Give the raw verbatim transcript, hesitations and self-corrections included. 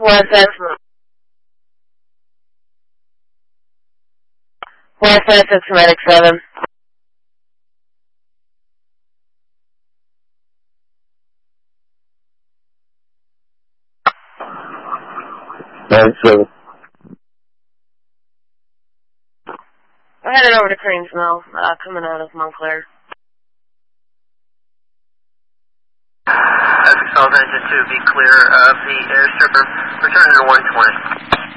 One five one five six medic seven. Nine seven. We're headed over to Cranes Mill, uh, coming out of Montclair. Exalt engine two, be clear of the airstripper, return to one twenty.